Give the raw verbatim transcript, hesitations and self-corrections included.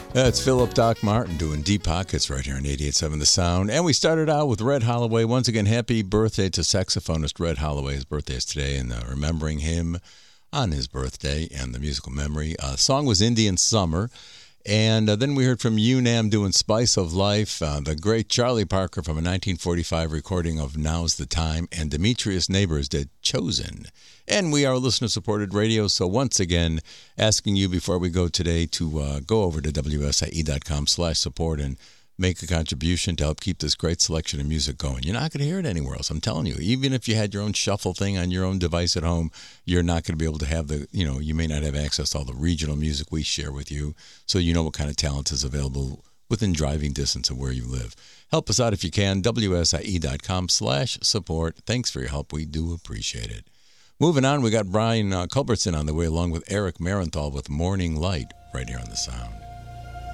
That's Philip Doc Martin doing Deep Pockets right here on eighty-eight point seven The Sound. And we started out with Red Holloway. Once again, happy birthday to saxophonist Red Holloway. His birthday is today, and uh, remembering him on his birthday and the musical memory. Uh, song was Indian Summer. And uh, then we heard from UNAM doing Spice of Life, uh, the great Charlie Parker from a nineteen forty-five recording of Now's the Time, and Demetrius Neighbors did Chosen. And we are listener-supported radio, so once again, asking you before we go today to uh, go over to W S I E dot com slash support and make a contribution to help keep this great selection of music going. You're not going to hear it anywhere else, I'm telling you. Even if you had your own shuffle thing on your own device at home, you're not going to be able to have the, you know, you may not have access to all the regional music we share with you, so you know what kind of talent is available within driving distance of where you live. Help us out if you can, W S I E dot com slash support. Thanks for your help. We do appreciate it. Moving on, we got Brian uh, Culbertson on the way, along with Eric Marenthal with Morning Light right here on The Sound.